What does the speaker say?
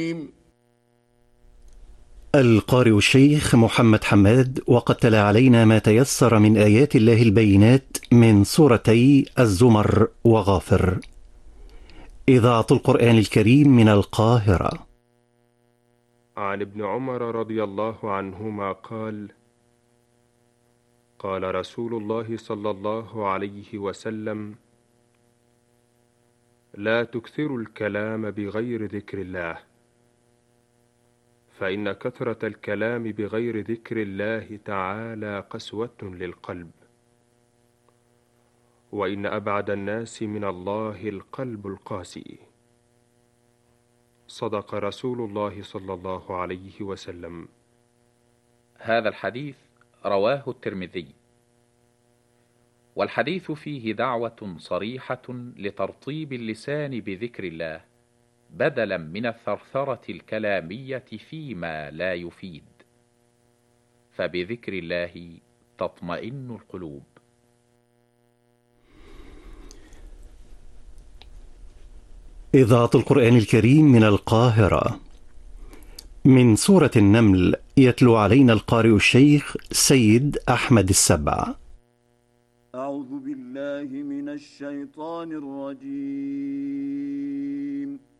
القارئ الشيخ محمد حماد، وقد تلا علينا ما تيسر من آيات الله البينات من سورتي الزمر وغافر. إذاعة القرآن الكريم من القاهرة. عن ابن عمر رضي الله عنهما قال: قال رسول الله صلى الله عليه وسلم: لا تكثروا الكلام بغير ذكر الله، فإن كثرة الكلام بغير ذكر الله تعالى قسوة للقلب، وإن أبعد الناس من الله القلب القاسي. صدق رسول الله صلى الله عليه وسلم. هذا الحديث رواه الترمذي، والحديث فيه دعوة صريحة لترطيب اللسان بذكر الله بدلا من الثرثرة الكلامية فيما لا يفيد، فبذكر الله تطمئن القلوب. إذاعة القرآن الكريم من القاهرة. من سورة النمل يتلو علينا القارئ الشيخ سيد أحمد السبع. أعوذ بالله من الشيطان الرجيم.